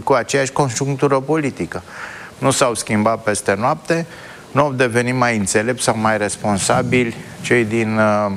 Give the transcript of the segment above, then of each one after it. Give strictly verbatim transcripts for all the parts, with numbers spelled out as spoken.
cu aceeași conjunctură politică. Nu s-au schimbat peste noapte, nu au devenit mai înțelepți sau mai responsabili cei din uh,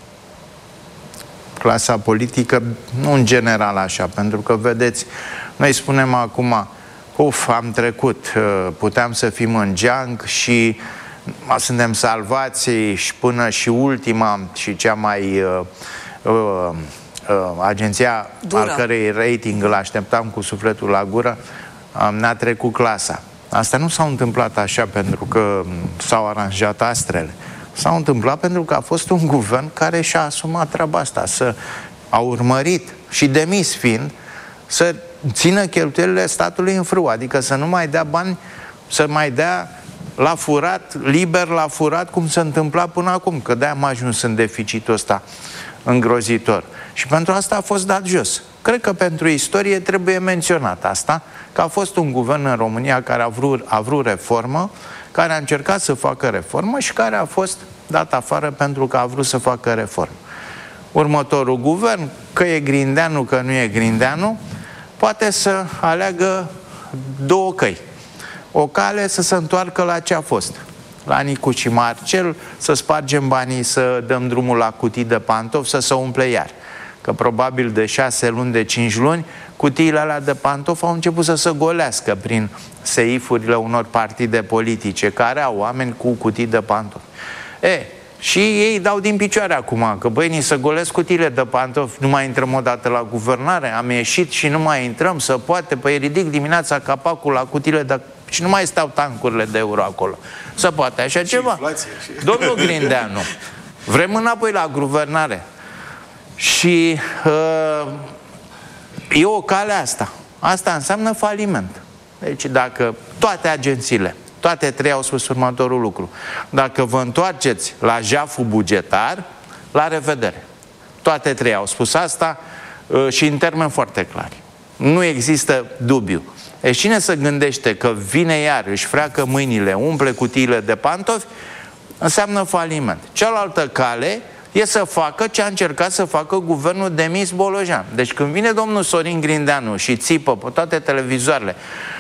clasa politică, nu în general așa, pentru că, vedeți, noi spunem acum, uf, am trecut, puteam să fim în geanc și suntem salvați și până și ultima și cea mai uh, uh, uh, agenția Dură. al cărei rating îl așteptam cu sufletul la gură, uh, ne-a trecut clasa. Asta nu s-a întâmplat așa pentru că s-au aranjat astrele. S-a întâmplat pentru că a fost un guvern care și-a asumat treaba asta, să a urmărit și demis fiind, să țină cheltuielile statului în frâu, adică să nu mai dea bani, să mai dea la furat, liber la furat, cum se întâmpla până acum, că de-aia am ajuns în deficitul ăsta îngrozitor. Și pentru asta a fost dat jos. Cred că pentru istorie trebuie menționat asta, că a fost un guvern în România care a vrut, a vrut reformă, care a încercat să facă reformă și care a fost dat afară pentru că a vrut să facă reformă. Următorul guvern, că e Grindeanu, că nu e Grindeanu, poate să aleagă două căi. O cale să se întoarcă la ce a fost, la Nicu și Marcel, să spargem banii, să dăm drumul la cutii de pantofi, să se umple iar. Că probabil de șase luni, de cinci luni, cutiile alea de pantofi au început să se golească prin seifurile unor partide politice care au oameni cu cutii de pantofi. E, și ei dau din picioare acum, că băi, ni se golesc cutiile de pantofi, nu mai intrăm o dată la guvernare, am ieșit și nu mai intrăm, să poate, păi ridic dimineața capacul la cutiile de... și nu mai stau tancurile de euro acolo. Să poate așa și ceva. Și... Domnul Grindeanu, vrem înapoi la guvernare. Și uh, e o cale asta. Asta înseamnă faliment. Deci dacă toate agențiile, toate trei au spus următorul lucru: dacă vă întoarceți la jaful bugetar, la revedere. Toate trei au spus asta uh, și în termeni foarte clari. Nu există dubiu. Deci cine se gândește că vine iar, își freacă mâinile, umple cutiile de pantofi, înseamnă faliment. Cealaltă cale e să facă ce a încercat să facă guvernul demis Bolojan. Deci când vine domnul Sorin Grindeanu și țipă pe toate televizoarele,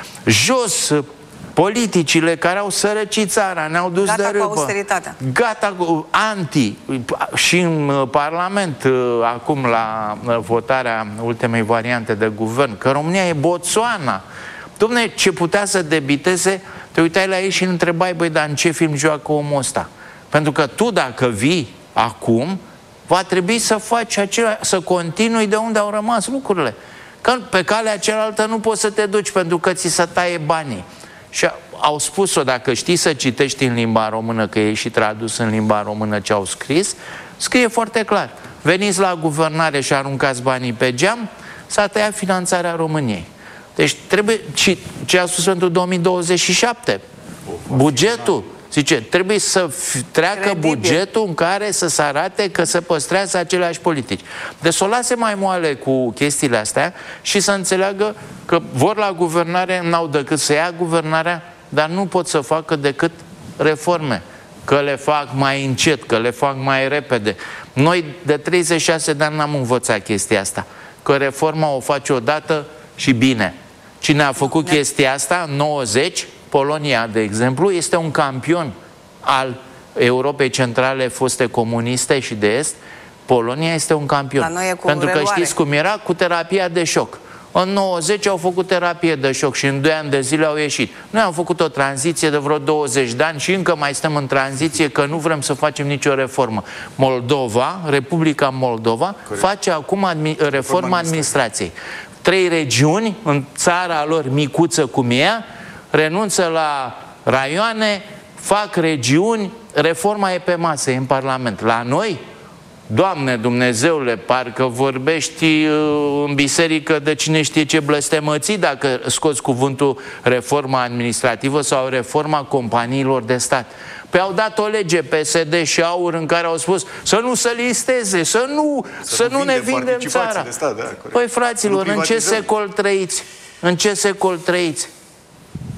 jos politicile care au sărăcit țara, ne-au dus gata de râpă. Cu austeritatea. Gata cu anti. Și în Parlament, acum la votarea ultimei variante de guvern, că România e Botswana. Dom'le, ce putea să debiteze, te uitai la ei și îl întrebai, băi, dar în ce film joacă omul ăsta? Pentru că tu, dacă vii acum, va trebui să faci acela, să continui de unde au rămas lucrurile. Că pe calea cealaltă nu poți să te duci pentru că ți se taie banii. Și au spus-o, dacă știi să citești în limba română, că e și tradus în limba română ce au scris, scrie foarte clar: veniți la guvernare și aruncați banii pe geam, s-a tăiat finanțarea României. Deci trebuie, și ce a spus pentru două mii douăzeci și șapte, bugetul, zice, trebuie să treacă credibil bugetul în care să se arate că se păstrează aceleași politici. Deci să o lase mai moale cu chestiile astea și să înțeleagă că vor la guvernare, n-au decât să ia guvernarea, dar nu pot să facă decât reforme. Că le fac mai încet, că le fac mai repede. Noi de treizeci și șase de ani n-am învățat chestia asta. Că reforma o face odată și bine. Cine a făcut chestia asta în nouăzeci, Polonia, de exemplu, este un campion al Europei Centrale foste comuniste și de Est. Polonia este un campion. Pentru că știți cum era? Cu terapia de șoc. În nouăzeci au făcut terapie de șoc și în doi ani de zile au ieșit. Noi am făcut o tranziție de vreo douăzeci de ani și încă mai stăm în tranziție, că nu vrem să facem nicio reformă. Moldova, Republica Moldova, corect, face acum admi reforma administrației. Trei regiuni în țara lor micuță cum e, renunță la raioane, fac regiuni, reforma e pe masă, e în Parlament. La noi, Doamne Dumnezeule, parcă vorbești uh, în biserică de cine știe ce blestemății dacă scoți cuvântul reforma administrativă sau reforma companiilor de stat. Păi au dat o lege P S D și AUR în care au spus să nu se listeze, să nu, să să nu, nu ne vindem țara. Stat, da, păi fraților, în ce secol trăiți? În ce secol trăiți?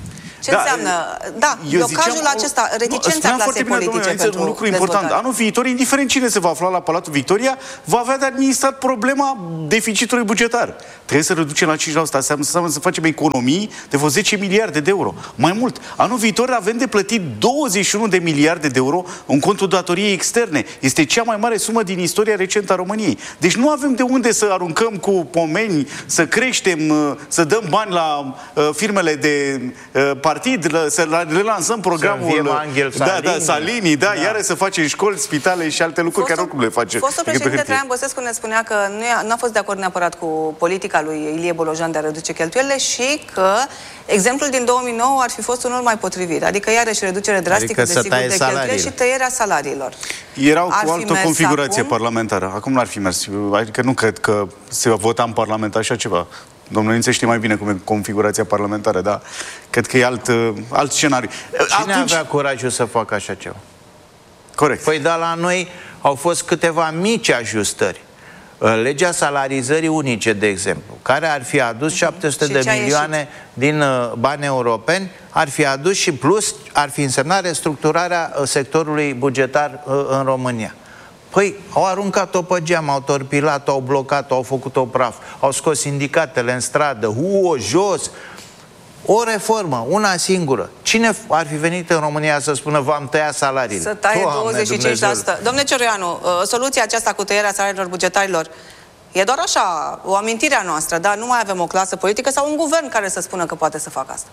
Ce da, înseamnă? Da, blocajul ziceam, acesta, reticența clasei politice bine, pentru un lucru important. Anul viitor, indiferent cine se va afla la Palatul Victoria, va avea de administrat problema deficitului bugetar. Trebuie să reducem la cinci la sută. Asta înseamnă să facem economii de vreo zece miliarde de euro. Mai mult, anul viitor avem de plătit douăzeci și unu de miliarde de euro în contul datoriei externe. Este cea mai mare sumă din istoria recentă a României. Deci nu avem de unde să aruncăm cu pomeni, să creștem, să dăm bani la uh, firmele de uh, partid, la, să le lansăm programul Angel da, Salini, da, Salini, da, da, iară să facem școli, spitale și alte lucruri care oricum le face. Fostul președinte Traian Băsescu ne spunea că nu a fost de acord neapărat cu politica lui Ilie Bolojan de a reduce cheltuielile și că exemplul din două mii nouă ar fi fost unul mai potrivit. Adică iarăși reducere drastică, adică desigur, de cheltuieli și tăierea salariilor. Erau cu o altă configurație acum? parlamentară. Acum n-ar fi mers. Adică nu cred că se va vota în Parlament așa ceva. Domnul Nințe știe mai bine cum e configurația parlamentară, dar cred că e alt, alt scenariu. Cine Atunci... avea curajul să facă așa ceva? Corect. Păi da, la noi au fost câteva mici ajustări. Legea salarizării unice, de exemplu, care ar fi adus șapte sute de milioane din bani europeni, ar fi adus și plus ar fi însemnat restructurarea sectorului bugetar în România. Păi, au aruncat-o pe geam, au torpilat-o, au blocat-o, au făcut-o praf, au scos sindicatele în stradă, huo, jos. O reformă, una singură. Cine ar fi venit în România să spună v-am tăiat salariile? Să taie douăzeci și cinci la sută. Domnule Cioroianu, soluția aceasta cu tăierea salariilor bugetarilor e doar așa, o amintire a noastră, dar nu mai avem o clasă politică sau un guvern care să spună că poate să facă asta.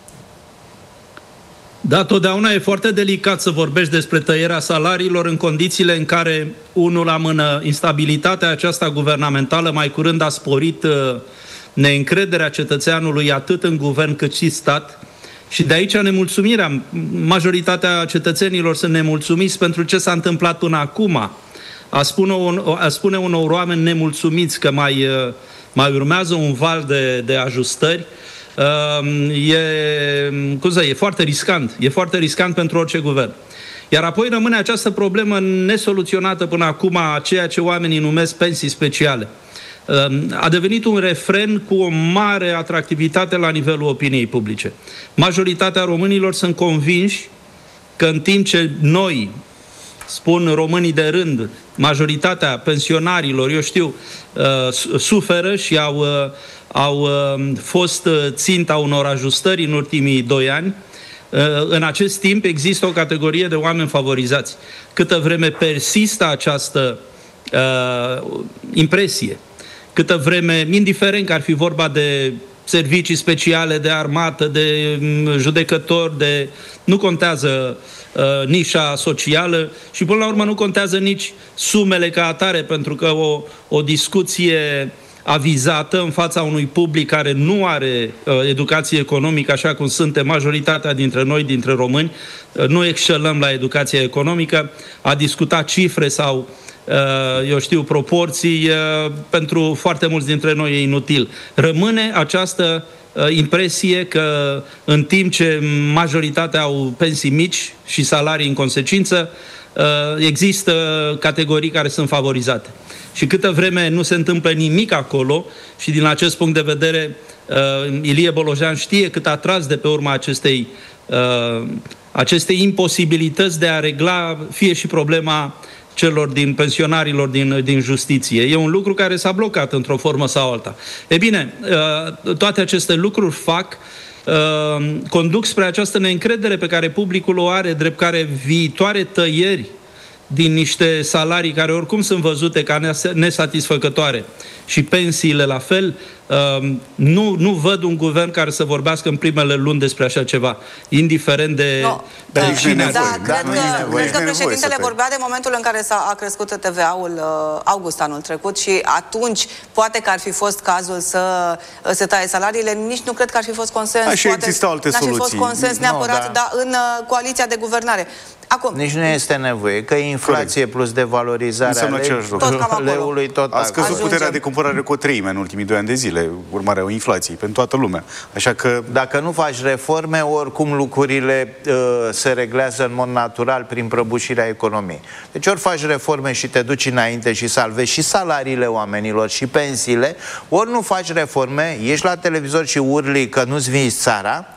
Da, totdeauna e foarte delicat să vorbești despre tăierea salariilor în condițiile în care, unul la mână, instabilitatea aceasta guvernamentală mai curând a sporit uh, neîncrederea cetățeanului atât în guvern cât și stat și de aici nemulțumirea. Majoritatea cetățenilor sunt nemulțumiți pentru ce s-a întâmplat până acum. A spune, un, a spune unor oameni nemulțumiți că mai, uh, mai urmează un val de, de ajustări e, cum să, e foarte riscant. E foarte riscant pentru orice guvern. Iar apoi rămâne această problemă nesoluționată până acum a ceea ce oamenii numesc pensii speciale. A devenit un refren cu o mare atractivitate la nivelul opiniei publice. Majoritatea românilor sunt convinși că în timp ce noi, spun românii de rând, majoritatea pensionarilor, eu știu, suferă și au, au fost ținta unor ajustări în ultimii doi ani, în acest timp există o categorie de oameni favorizați. Câtă vreme persistă această uh, impresie, câtă vreme, indiferent că ar fi vorba de servicii speciale, de armată, de judecători, de... nu contează uh, nișa socială și până la urmă nu contează nici sumele ca atare, pentru că o, o discuție avizată în fața unui public care nu are uh, educație economică, așa cum suntem majoritatea dintre noi, dintre români, uh, nu excelăm la educația economică, a discuta cifre sau uh, eu știu, proporții, uh, pentru foarte mulți dintre noi e inutil. Rămâne această uh, impresie că în timp ce majoritatea au pensii mici și salarii în consecință, uh, există categorii care sunt favorizate. Și câtă vreme nu se întâmplă nimic acolo și din acest punct de vedere uh, Ilie Bolojan știe cât a tras de pe urma acestei, uh, acestei imposibilități de a regla fie și problema celor din pensionarilor din, din justiție. E un lucru care s-a blocat într-o formă sau alta. E bine, uh, toate aceste lucruri fac uh, conduc spre această neîncredere pe care publicul o are, drept care viitoare tăieri din niște salarii care oricum sunt văzute ca nesatisfăcătoare și pensiile la fel, nu, nu văd un guvern care să vorbească în primele luni despre așa ceva, indiferent de, no, de da, cine da, da, cred, că, cred că președintele vorbea de momentul în care s-a a crescut T V A-ul uh, august anul trecut și atunci poate că ar fi fost cazul să uh, se taie salariile, nici nu cred că ar fi fost consens. Așa poate existau alte n-ar soluții. fi fost consens neapărat, no, da. dar în uh, coaliția de guvernare. Acum, nici nu este nevoie, că inflație corect. Plus devalorizarea leului tot a scăzut ajungem. Puterea de cumpărare cu o treime în ultimii doi ani de zile, urmarea inflației, pentru toată lumea. Așa că... Dacă nu faci reforme, oricum lucrurile uh, se reglează în mod natural prin prăbușirea economiei. Deci ori faci reforme și te duci înainte și salvezi și salariile oamenilor și pensiile, ori nu faci reforme, ieși la televizor și urli că nu-ți vinzi țara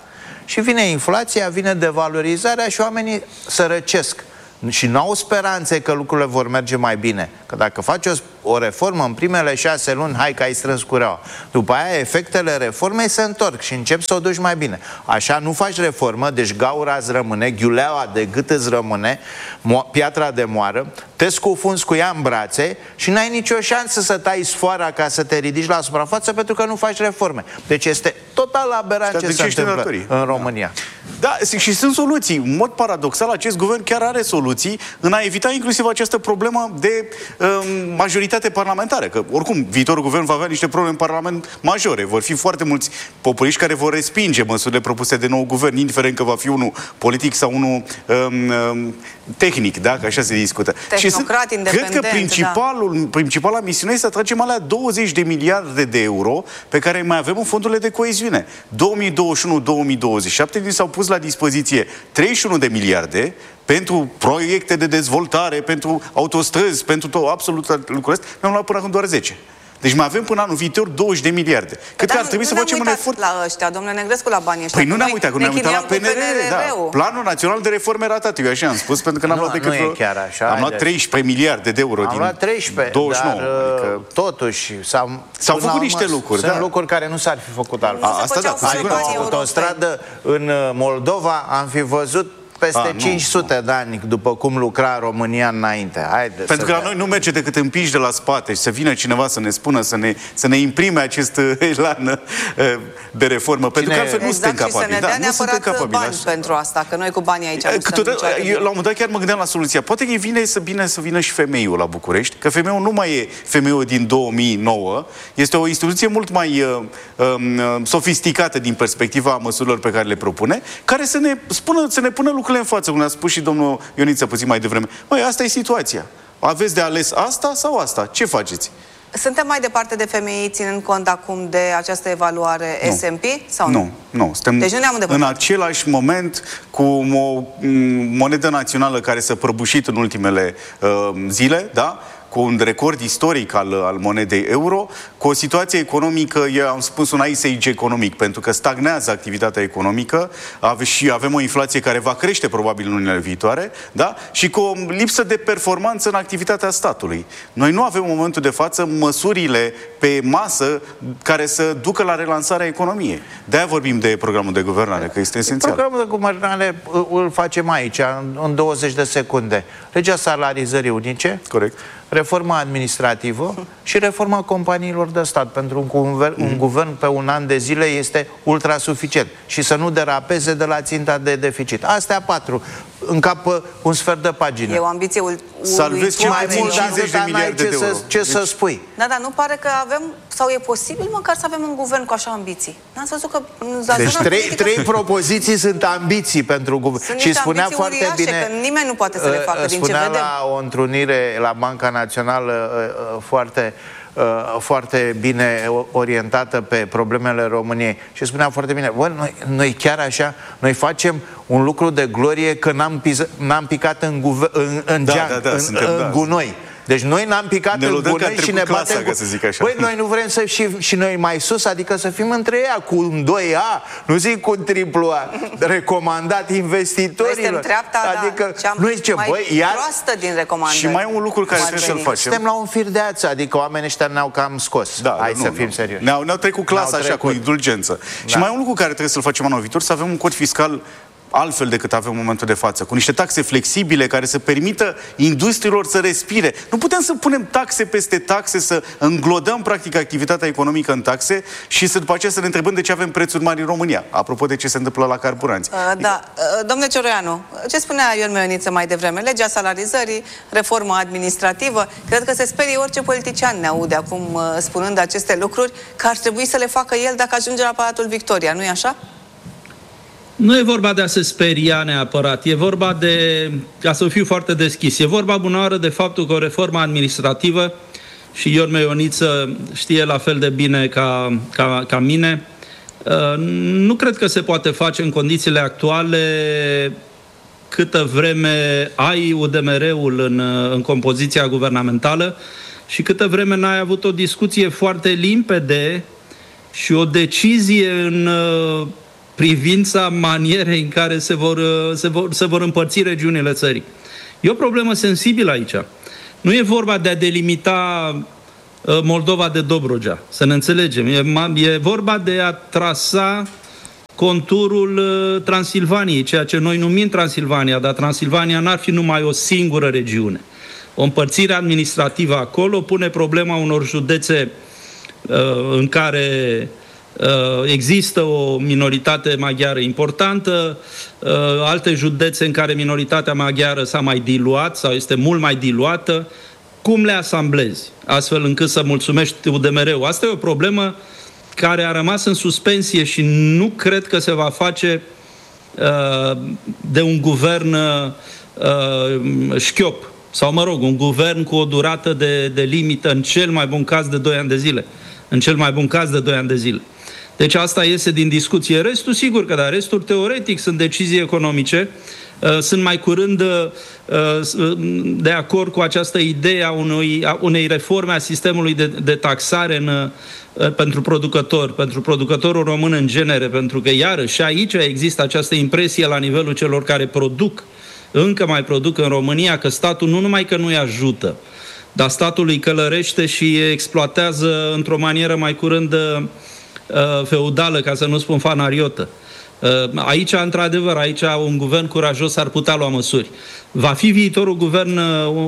Și vine inflația, vine devalorizarea și oamenii sărăcesc. Și nu au speranțe că lucrurile vor merge mai bine. Că dacă faci o, o reformă în primele șase luni, hai că ai strâns cureaua. După aia efectele reformei se întorc și începi să o duci mai bine. Așa nu faci reformă, deci gaura îți rămâne, ghiuleaua de gât îți rămâne, piatra de moară, te scufunzi cu ea în brațe și n-ai nicio șansă să tai sfoara ca să te ridici la suprafață pentru că nu faci reforme. Deci este total aberant ce se întâmplă în România. Da, și sunt soluții. În mod paradoxal, acest guvern chiar are soluții în a evita inclusiv această problemă de um, majoritate parlamentară. Că, oricum, viitorul guvern va avea niște probleme în Parlament majore. Vor fi foarte mulți populiști care vor respinge măsurile propuse de nou guvern, indiferent că va fi unul politic sau unul um, um, tehnic, da? Că așa se discută. Tehnocrat, independent, cred că principalul, da. principala misiune este să atragem alea douăzeci de miliarde de euro pe care mai avem în fondurile de coeziune. două mii douăzeci și unu două mii douăzeci și șapte ni s-au pus la dispoziție treizeci și unu de miliarde pentru proiecte de dezvoltare, pentru autostrăzi, pentru tot, absolut lucrurile astea. Ne-am luat până acum doar zece. Deci mai avem până anul viitor douăzeci de miliarde. Cred că ar trebui să facem un efort. La ăștia, domnule Negrescu, la banii ăștia. Păi nu ne-am uitat, că ne-am uitat la P N R, da. Planul Național de Reforme Ratate, eu așa am spus, pentru că n-am luat decât... Nu e chiar așa. Am luat treisprezece miliarde de euro am din luat treisprezece, douăzeci și nouă. Dar adică... totuși s-au făcut niște lucruri, sunt da. lucruri care nu s-ar fi făcut altfel. Asta da, adică o autostradă în Moldova am fi văzut peste A, cinci sute de ani după cum lucra România înainte. Haide Pentru că la noi nu merge decât împiși de la spate și să vină cineva să ne spună, să ne, să ne imprime acest elan de reformă. Pentru că altfel nu suntem capabili. Și să ne dea neapărat bani pentru asta, că noi cu banii aici nu suntem niciodată. Eu la un moment dat chiar mă gândeam la soluția. Poate că e bine să vină, să vină și femeiul la București, că femeiul nu mai e femeiul din două mii nouă, este o instituție mult mai uh, um, sofisticată din perspectiva măsurilor pe care le propune, care să ne spună, să ne pună lucrurile în față, cum a spus și domnul Ioniță puțin mai devreme. Măi, asta e situația. Aveți de ales asta sau asta? Ce faceți? Suntem mai departe de femei, ținând cont acum de această evaluare nu. S and P? Sau nu? Nu, nu. Suntem deci nu ne-am în același moment cu o monedă națională care s-a prăbușit în ultimele uh, zile, da? Cu un record istoric al, al monedei euro, cu o situație economică, eu am spus un ice age economic, pentru că stagnează activitatea economică ave, și avem o inflație care va crește probabil în lunile viitoare, da? Și cu o lipsă de performanță în activitatea statului. Noi nu avem în momentul de față măsurile pe masă care să ducă la relansarea economiei. De-aia vorbim de programul de guvernare, că este esențial. Programul de guvernare îl facem aici, în douăzeci de secunde. Legea salarizării unice. Corect. Reforma administrativă și reforma companiilor de stat. Pentru un guvern, mm. un guvern pe un an de zile este ultra suficient. Și să nu derapeze de la ținta de deficit. Astea patru. Încapă un sfert de pagină. E o ambiție uluitoare. Salvezi cel puțin cincizeci de miliarde de euro. Ce, să, ce deci... să spui? Da, dar nu pare că avem, sau e posibil măcar să avem un guvern cu așa ambiții. N-ați văzut că... Deci trei, trei propoziții sunt ambiții pentru guvern. Sunt și spunea foarte uriașe, bine... că nimeni nu poate să le facă din ce spunea vedem. La o întrunire la Banca Națională foarte... foarte bine orientată pe problemele României și spunea foarte bine, bă, noi, noi chiar așa, noi facem un lucru de glorie că n-am, n-am picat în, guve, în, în da, geanc, da, da, în, suntem, în da. gunoi. Deci noi n-am picat ne în gunoi și ne clasa, batem cu... să zic așa. Băi, noi nu vrem să și, și noi mai sus, adică să fim între ea cu un doi A, nu zic cu un triplu A, recomandat investitorilor. Noi treapta, adică da, noi zicem, mai băi, iar... proastă din recomandări. Și mai un lucru care trebuie să-l facem. Suntem la un fir de ață, adică oamenii ăștia ne-au cam scos. Da, Hai nu, să nu. fim serioși. Ne-au, ne-au trecut clasa ne-au așa, trecut. cu indulgență. Da. Și mai un lucru care trebuie să-l facem anul viitor, să avem un cod fiscal altfel decât avem în momentul de față, cu niște taxe flexibile care să permită industriilor să respire. Nu putem să punem taxe peste taxe, să înglodăm practic activitatea economică în taxe și să după aceea să ne întrebăm de ce avem prețuri mari în România. Apropo de ce se întâmplă la carburanți. Uh, da. Uh, domnule Cioroianu, ce spunea Ion Meioniță mai devreme? Legea salarizării, reforma administrativă. Cred că se sperie orice politician ne aude acum uh, spunând aceste lucruri, că ar trebui să le facă el dacă ajunge la Palatul Victoria. Nu-i așa? Nu e vorba de a se speria neapărat, e vorba de, ca să fiu foarte deschis, e vorba bună oară de faptul că o reformă administrativă, și Ion Meioniță știe la fel de bine ca, ca, ca mine, nu cred că se poate face în condițiile actuale câtă vreme ai U D M R-ul în, în compoziția guvernamentală și câtă vreme n-ai avut o discuție foarte limpede și o decizie în privința manierei în care se vor, se vor, se vor împărți regiunile țării. E o problemă sensibilă aici. Nu e vorba de a delimita Moldova de Dobrogea, să ne înțelegem. E, e vorba de a trasa conturul Transilvaniei, ceea ce noi numim Transilvania, dar Transilvania n-ar fi numai o singură regiune. O împărțire administrativă acolo pune problema unor județe uh, în care uh, există o minoritate maghiară importantă, uh, alte județe în care minoritatea maghiară s-a mai diluat sau este mult mai diluată. Cum le asamblezi, astfel încât să mulțumești U D M R-ul? Asta e o problemă care a rămas în suspensie și nu cred că se va face uh, de un guvern uh, șchiop. Sau, mă rog, un guvern cu o durată de, de limită, în cel mai bun caz de doi ani de zile. În cel mai bun caz de doi ani de zile. Deci asta iese din discuție. Restul, sigur că da, restul teoretic sunt decizii economice. Sunt mai curând de acord cu această idee a unui, a unei reforme a sistemului de, de taxare în, pentru producători, pentru producătorul român în genere, pentru că, iarăși, aici există această impresie la nivelul celor care produc, încă mai produc în România, că statul nu numai că nu-i ajută, dar statul îi călărește și îi exploatează într-o manieră mai curând feudală, ca să nu spun fanariotă. Aici, într-adevăr, aici un guvern curajos ar putea lua măsuri. Va fi viitorul guvern,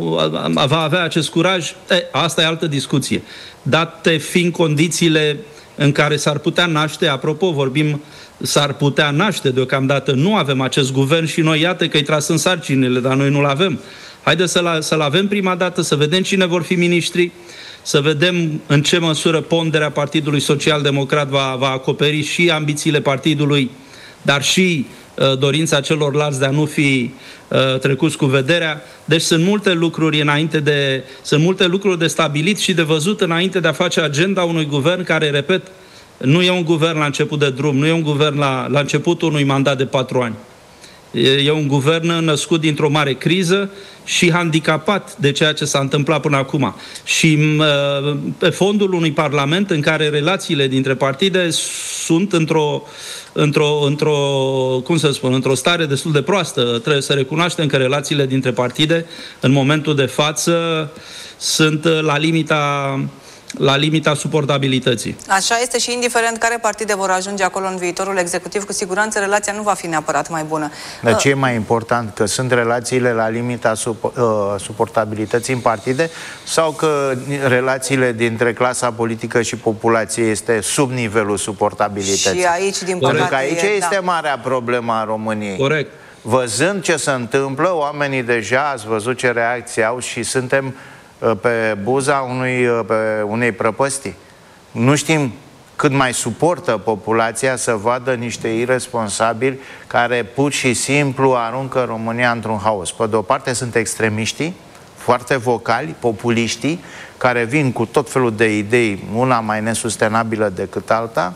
va avea acest curaj? E, asta e altă discuție. Date fiind condițiile în care s-ar putea naște, apropo, vorbim, s-ar putea naște deocamdată, nu avem acest guvern și noi, iată că îi trasăm sarcinile, dar noi nu-l avem. Haideți să-l, să-l avem prima dată, să vedem cine vor fi miniștri, să vedem în ce măsură ponderea Partidului Social-Democrat va, va acoperi și ambițiile partidului, dar și uh, dorința celorlalți de a nu fi uh, trecuți cu vederea. Deci sunt multe lucruri înainte de, sunt multe lucruri de stabilit și de văzut înainte de a face agenda unui guvern care, repet, nu e un guvern la început de drum, nu e un guvern la, la începutul unui mandat de patru ani. E, e un guvern născut dintr-o mare criză și handicapat de ceea ce s-a întâmplat până acum. Și uh, pe fondul unui parlament în care relațiile dintre partide sunt într-o într-o, într-o, cum să spun, într-o stare destul de proastă. Trebuie să recunoaștem că relațiile dintre partide în momentul de față sunt la limita la limita suportabilității. Așa este și indiferent care partide vor ajunge acolo în viitorul executiv, cu siguranță relația nu va fi neapărat mai bună. Dar ce e mai important? Că sunt relațiile la limita sup- uh, suportabilității în partide sau că relațiile dintre clasa politică și populație este sub nivelul suportabilității? Și aici, din păcate, Pentru că aici e, este da. marea problemă a României. Corect. Văzând ce se întâmplă, oamenii deja, ați văzut ce reacții au și suntem pe buza unui, pe unei prăpăstii. Nu știm cât mai suportă populația să vadă niște irresponsabili care pur și simplu aruncă România într-un haos. Pe de o parte sunt extremiștii, foarte vocali, populiștii, care vin cu tot felul de idei, una mai nesustenabilă decât alta,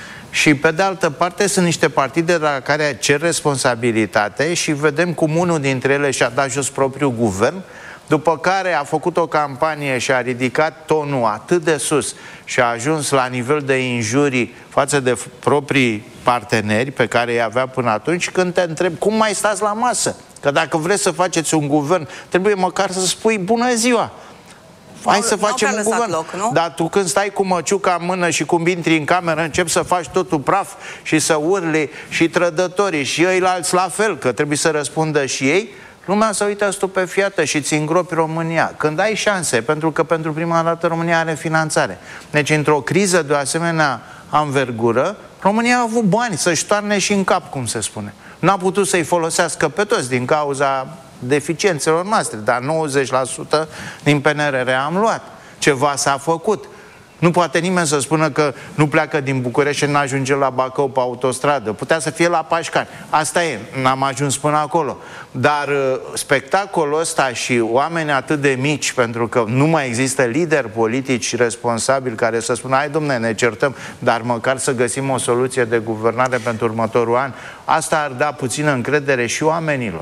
și pe de altă parte sunt niște partide la care cer responsabilitate și vedem cum unul dintre ele și-a dat jos propriul guvern, după care a făcut o campanie și a ridicat tonul atât de sus și a ajuns la nivel de injurii față de proprii parteneri pe care i avea până atunci, când te întreb cum mai stați la masă. Că dacă vreți să faceți un guvern, trebuie măcar să spui bună ziua. Hai să facem un guvern. Loc, nu? Dar tu când stai cu măciuca în mână și cum intri în cameră, începi să faci totul praf și să urli și trădătorii și ăilalți la fel, că trebuie să răspundă și ei. Lumea se uită stupefiată și ți îngropi România. Când ai șanse, pentru că pentru prima dată România are finanțare. Deci într-o criză de o asemenea anvergură, România a avut bani să-și toarne și în cap, cum se spune. N-a putut să-i folosească pe toți din cauza deficiențelor noastre, dar nouăzeci la sută din P N R R am luat. Ceva s-a făcut. Nu poate nimeni să spună că nu pleacă din București și n-ajunge la Bacău pe autostradă. Putea să fie la Pașcani. Asta e, n-am ajuns până acolo. Dar uh, spectacolul ăsta și oameni atât de mici, pentru că nu mai există lideri politici responsabili care să spună hai, dom'le, ne certăm, dar măcar să găsim o soluție de guvernare pentru următorul an, asta ar da puțină încredere și oamenilor.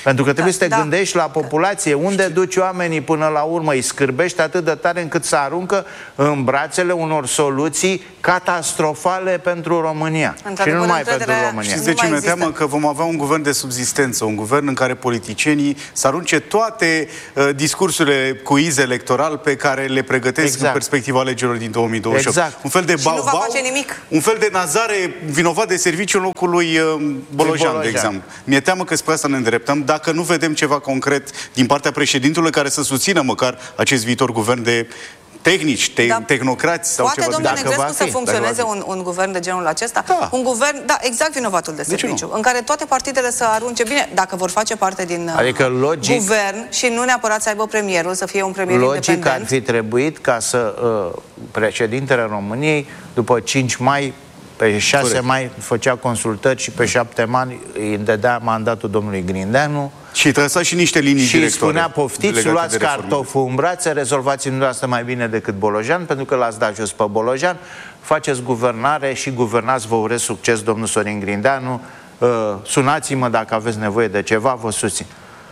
Pentru că trebuie Da, să te da. gândești la populație, unde duci oamenii până la urmă, îi scârbești atât de tare încât să aruncă în brațele unor soluții catastrofale pentru România. Și nu numai pentru România. Știți de ce mi-e teamă? Că vom avea un guvern de subzistență, un guvern în care politicienii să arunce toate uh, discursurile cu iz electoral pe care le pregătesc exact. în perspectiva alegerilor din două mii douăzeci și opt. Exact. Un fel de bau, nu va face nimic. Un fel de Nazare vinovat de serviciu în locul lui uh, Bolojan, Bolojan, de exemplu. Mi-e teamă că spre asta ne îndreptăm dacă nu vedem ceva concret din partea președintelui care să susțină măcar acest viitor guvern de tehnici, te da. tehnocrați sau Poate, ceva. domnule Dacă Negrescu, va să fi, funcționeze dacă un, un guvern de genul acesta? Da. Un guvern, da, exact vinovatul de serviciu, în care toate partidele să arunce, bine, dacă vor face parte din adică logic, guvern și nu neapărat să aibă premierul, să fie un premier logic independent. ar fi trebuit ca să uh, președintele României, după cinci mai, pe șase Corect. mai făcea consultări și pe șapte mai îi dădea mandatul domnului Grindeanu. Și trăsa și niște linii și directoare. spunea, poftiți, luați cartoful în brațe, rezolvați dumneavoastră mai bine decât Bolojan, pentru că l-ați dat jos pe Bolojan, faceți guvernare și guvernați, vă urez succes, domnul Sorin Grindeanu, uh, sunați-mă dacă aveți nevoie de ceva, vă susțin.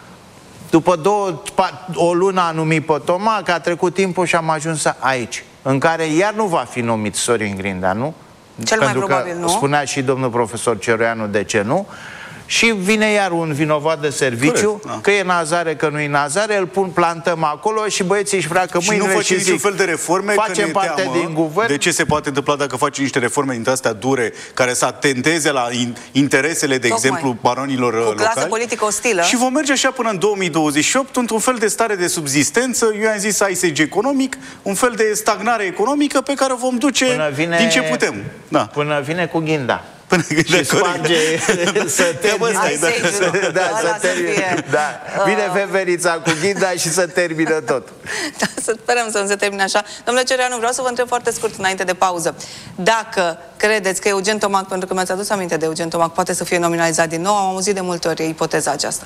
După două, o lună a numit pe Toma, că a trecut timpul și am ajuns aici, în care iar nu va fi numit Sorin Grindeanu, Cel pentru mai probabil că nu. spunea și domnul profesor Ceroianu de ce nu. Și vine iar un vinovat de serviciu, corect, da. Că e Nazare, că nu e Nazare, îl pun, plantăm acolo și băieții își freacă mâinile și, nu face și niciun zic, fel de reforme, facem că parte teamă din guvern. De ce se poate întâmpla dacă face niște reforme dintre astea dure, care să atenteze la interesele, de Tocmai. exemplu, baronilor Cu locali? clasă politică ostilă. Și vom merge așa până în două mii douăzeci și opt, într-un fel de stare de subzistență, eu am zis ice age economic, un fel de stagnare economică pe care o vom duce vine, din ce putem. Da. Până vine cu ghinda. Până și sparge să termine, da, da, să termine, da. Vine veverița cu ghida și să termină tot. Da, să sperăm să nu se termine așa. Domnule Cereanu, vreau să vă întreb foarte scurt înainte de pauză. Dacă credeți că Eugen Tomac, pentru că mi-ați adus aminte de Eugen Tomac, poate să fie nominalizat din nou, am auzit de multe ori ipoteza aceasta.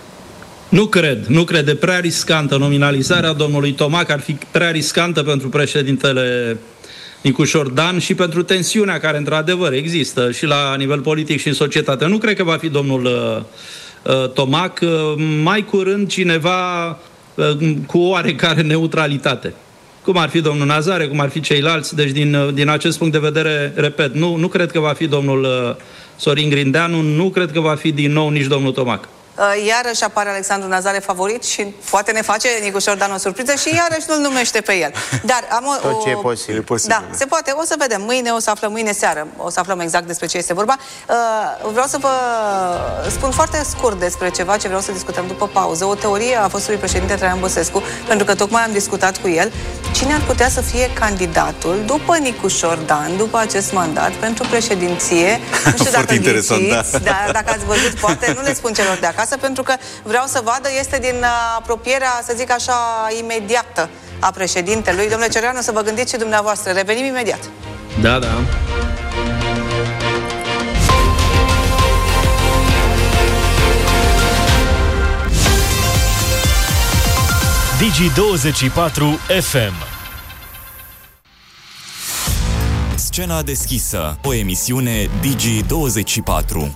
Nu cred, nu cred. E prea riscantă nominalizarea domnului Tomac, ar fi prea riscantă pentru președintele Nicușor Dan și pentru tensiunea care într-adevăr există și la nivel politic și în societate. Nu cred că va fi domnul uh, uh, Tomac, uh, mai curând cineva uh, cu oarecare neutralitate. Cum ar fi domnul Nazare, cum ar fi ceilalți. Deci din, uh, din acest punct de vedere, repet, nu, nu cred că va fi domnul uh, Sorin Grindeanu, nu cred că va fi din nou nici domnul Tomac. Iarăși apare Alexandru Nazare favorit și poate ne face Nicușor Dan o surpriză și iarăși nu-l numește pe el. Dar am o, tot ce e posibil. E posibil. Da, se poate. O să vedem. Mâine o să aflăm, mâine seară. O să aflăm exact despre ce este vorba. Vreau să vă spun foarte scurt despre ceva ce vreau să discutăm după pauză. O teorie a fostului președinte Traian Băsescu, pentru că tocmai am discutat cu el. Cine ar putea să fie candidatul după Nicușor Dan, după acest mandat, pentru președinție? Nu știu dacă ghiciți, da. Dar dacă ați văzut, poate nu le spun celor de acasă, pentru că vreau să vadă, este din apropierea, să zic așa, imediată a președintelui. Domnule Cereanu, să vă gândiți și dumneavoastră. Revenim imediat. Da, da. Digi douăzeci și patru F M. Scena deschisă, o emisiune Digi douăzeci și patru.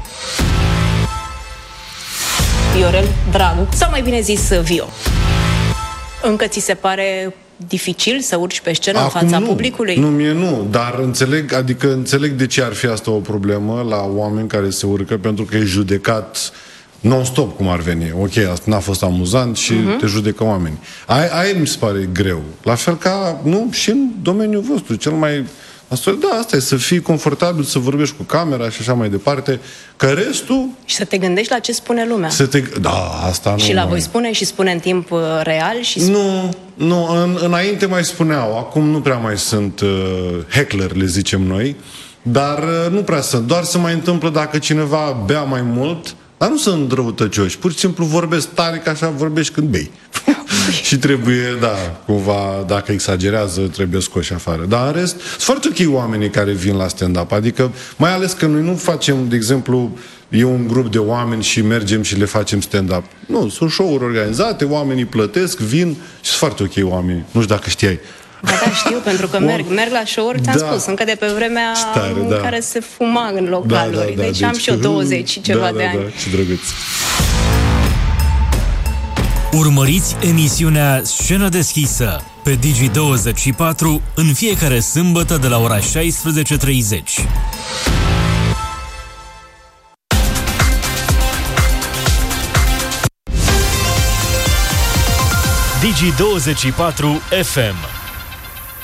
Viorel Dragu, sau mai bine zis Vio. Încă ți se pare dificil să urci pe scenă Acum în fața nu, publicului? Nu, mie nu, dar înțeleg, adică înțeleg de ce ar fi asta o problemă la oameni care se urcă, pentru că e judecat non-stop, cum ar veni. Ok, asta n-a fost amuzant și uh-huh. te judecă oamenii. Aia, aia mi se pare greu. La fel ca, nu, și în domeniul vostru, cel mai... Asta, da, asta e, să fii confortabil, să vorbești cu camera și așa mai departe, că restul... Și să te gândești la ce spune lumea. Să te... Da, asta nu... Și la voi spune și spune în timp real și... Spune... Nu, nu, în, înainte mai spuneau, acum nu prea mai sunt uh, heckler, le zicem noi, dar uh, nu prea sunt, doar se mai întâmplă dacă cineva bea mai mult, dar nu sunt răutăcioși, pur și simplu vorbesc tare, ca așa vorbești când bei. Și trebuie, da, cumva, dacă exagerează, trebuie scoși afară. Dar în rest, sunt foarte ok oamenii care vin la stand-up. Adică, mai ales că noi nu facem, de exemplu, e un grup de oameni și mergem și le facem stand-up. Nu, sunt show-uri organizate, oamenii plătesc, vin și sunt foarte ok oamenii. Nu știu dacă știai. Da, da, știu, pentru că merg, merg la show-uri, ți-am da. spus, încă de pe vremea Stare, în da. care se fuma în localuri. Da, da, da. Deci, deci am și eu douăzeci și ceva da, de da, ani. Da, ce drăguț. Urmăriți emisiunea Scenă deschisă pe Digi douăzeci și patru în fiecare sâmbătă de la ora șaisprezece și treizeci. Digi douăzeci și patru F M